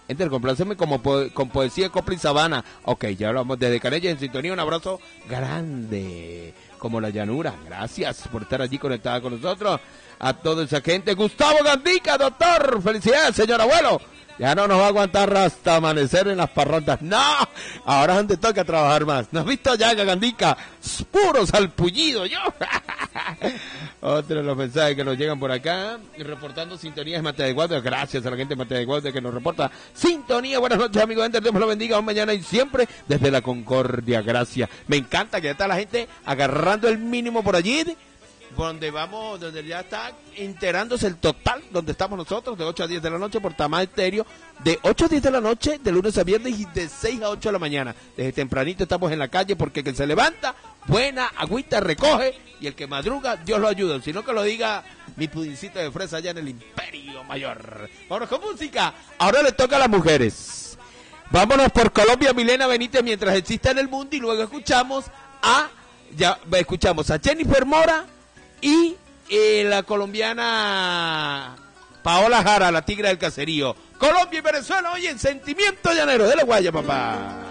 Enter, compláceme como con poesía, copla y sabana. Ok, ya hablamos desde Canella en sintonía. Un abrazo grande, como la llanura. Gracias por estar allí conectada con nosotros. A toda esa gente. Gustavo Gandica, doctor. Felicidades, señor abuelo. Ya no nos va a aguantar hasta amanecer en las parrandas. ¡No! Ahora es donde toca trabajar más. ¿No has visto ya, Gandica? Puro salpullido, yo. Otro de los mensajes que nos llegan por acá. Reportando sintonías Mate de Guardia. Gracias a la gente de Mate de Guardia que nos reporta sintonía. Buenas noches, amigos. Enter, Dios me lo bendiga. Aún mañana y siempre desde la Concordia. Gracias. Me encanta que ya está la gente agarrando el mínimo por allí. Donde vamos, donde ya está enterándose el total, donde estamos nosotros, de 8 a 10 de la noche por Tamá Estéreo, de 8 a 10 de la noche, de lunes a viernes y de 6 a 8 de la mañana. Desde tempranito estamos en la calle porque el que se levanta, buena agüita recoge y el que madruga, Dios lo ayuda. Si no que lo diga mi pudincito de fresa allá en el Imperio Mayor. Vámonos con música. Ahora le toca a las mujeres. Vámonos por Colombia, Milena Benítez, mientras exista en el mundo, y luego escuchamos a Jennifer Mora y la colombiana Paola Jara, la tigra del caserío. Colombia y Venezuela, oye, en Sentimiento Llanero. De la guaya, papá.